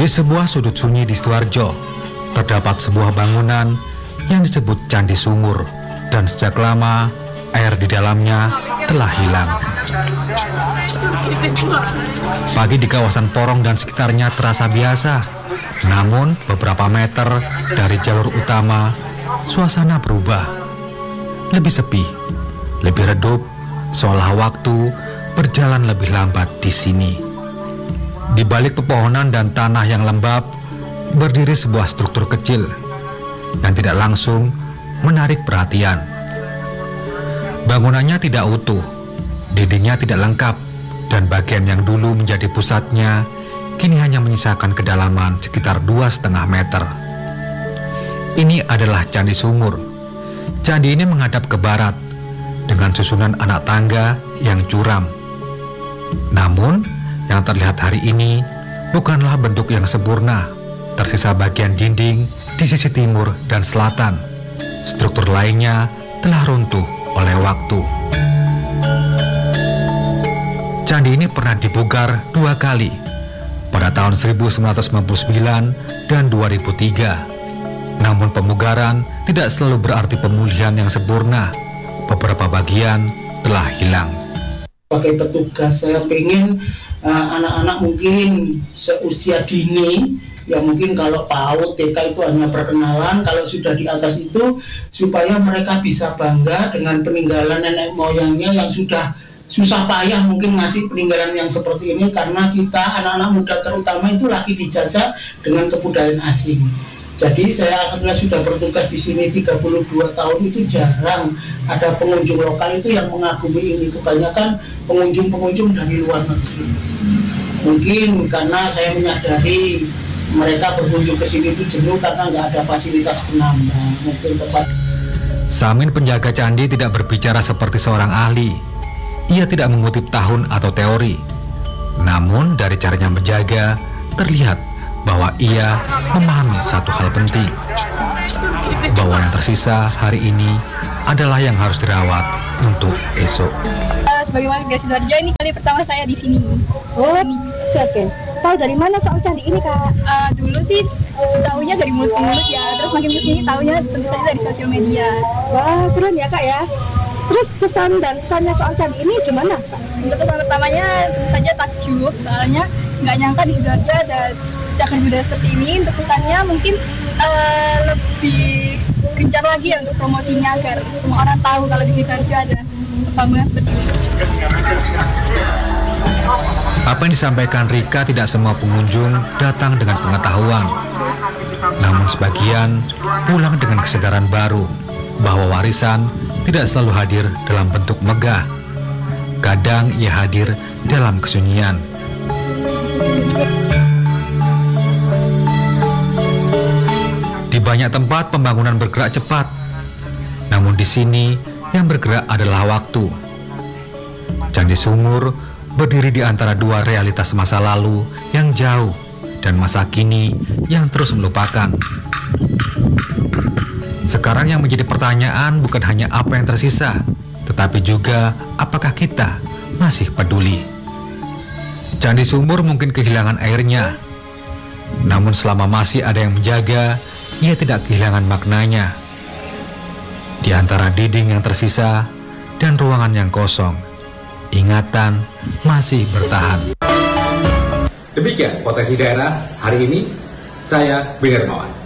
Di sebuah sudut sunyi di Sidoarjo, terdapat sebuah bangunan yang disebut Candi Sumur, dan sejak lama air di dalamnya telah hilang. Pagi di kawasan Porong dan sekitarnya terasa biasa, namun beberapa meter dari jalur utama, suasana berubah. Lebih sepi, lebih redup, seolah waktu berjalan lebih lambat di sini. Di balik pepohonan dan tanah yang lembab, berdiri sebuah struktur kecil yang tidak langsung menarik perhatian. Bangunannya tidak utuh, dindingnya tidak lengkap, dan bagian yang dulu menjadi pusatnya kini hanya menyisakan kedalaman sekitar 2,5 meter. Ini adalah Candi Sumur. Candi ini menghadap ke barat dengan susunan anak tangga yang curam. Namun, yang terlihat hari ini bukanlah bentuk yang sempurna. Tersisa bagian dinding di sisi timur dan selatan. Struktur lainnya telah runtuh oleh waktu. Candi ini pernah dipugar 2 kali, pada tahun 1999 dan 2003. Namun pemugaran tidak selalu berarti pemulihan yang sempurna. Beberapa bagian telah hilang. Sebagai petugas, saya pengen anak-anak mungkin seusia dini, yang mungkin kalau PAUD, TK itu hanya perkenalan, kalau sudah di atas itu supaya mereka bisa bangga dengan peninggalan nenek moyangnya yang sudah susah payah mungkin ngasih peninggalan yang seperti ini, karena kita anak-anak muda terutama itu lagi dijajah dengan kebudayaan asing. Jadi saya alhamdulillah sudah bertugas di sini 32 tahun, itu jarang ada pengunjung lokal itu yang mengagumi ini. Kebanyakan pengunjung-pengunjung dari luar negeri. Mungkin karena saya menyadari mereka berkunjung ke sini itu jenuh karena nggak ada fasilitas penambang. Mungkin tepat. Samin, penjaga candi, tidak berbicara seperti seorang ahli. Ia tidak mengutip tahun atau teori. Namun dari caranya menjaga terlihat bahwa ia memahami satu hal penting, bahwa yang tersisa hari ini adalah yang harus dirawat untuk esok. Sebagai warga Sidoarjo, ini kali pertama saya di sini. Oh, oke. Tahu dari mana soal candi ini, Kak? Dulu sih tahunya dari mulut ke mulut ya, terus makin kesini tahunya tentu saja dari sosial media. Wah, keren ya, Kak ya. Terus kesan dan kesannya soal candi ini gimana, Kak? Untuk kesan pertamanya tentu saja takjub, soalnya nggak nyangka di Sidoarjo ada cagar budaya seperti ini. Untuk kesannya mungkin lebih gencar lagi ya untuk promosinya, agar semua orang tahu kalau di Sidoarjo ada bangunan seperti ini. Apa yang disampaikan Rika, tidak semua pengunjung datang dengan pengetahuan. Namun sebagian pulang dengan kesadaran baru bahwa warisan tidak selalu hadir dalam bentuk megah. Kadang ia hadir dalam kesunyian. Di banyak tempat pembangunan bergerak cepat, namun di sini yang bergerak adalah waktu. Candi Sumur berdiri di antara dua realitas masa lalu yang jauh dan masa kini yang terus melupakan. Sekarang yang menjadi pertanyaan bukan hanya apa yang tersisa, tetapi juga apakah kita masih peduli. Candi Sumur mungkin kehilangan airnya, namun selama masih ada yang menjaga, ia tidak kehilangan maknanya. Di antara dinding yang tersisa dan ruangan yang kosong, ingatan masih bertahan. Demikian Potensi Daerah hari ini, saya Beni Hermawan.